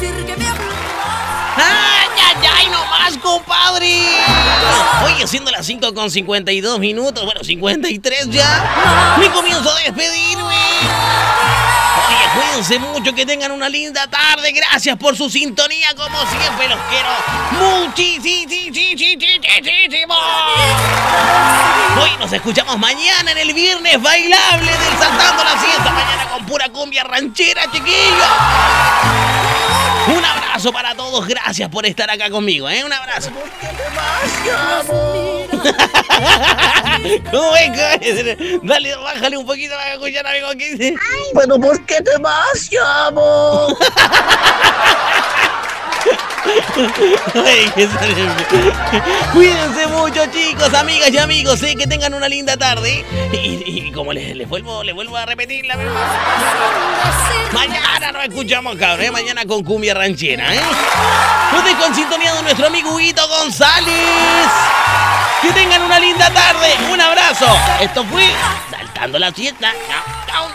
¡Ay, ay, ay! ¡No más, compadre! Oye, siendo las 5:52, bueno, 53 ya, me comienzo a despedirme. Oye, cuídense mucho, que tengan una linda tarde. Gracias por su sintonía, como siempre, los quiero muchísimo. Hoy nos escuchamos mañana en el viernes bailable del Saltando la Siesta. Mañana con pura cumbia ranchera, chiquillos. Un abrazo para todos, gracias por estar acá conmigo, un abrazo. ¿Cómo es? Dale, bájale un poquito para escuchar, amigo, ¿qué dice? Ay, pero ¿por qué te vas, chavo? Cuídense mucho, chicos, amigas y amigos, que tengan una linda tarde. Y como les vuelvo a repetir la misma. Mañana nos escuchamos, cabrón, mañana con cumbia ranchera, Ustedes con sintonía de nuestro amigo Huguito González. Que tengan una linda tarde, un abrazo. Esto fue Saltando la Siesta. Chao, chao.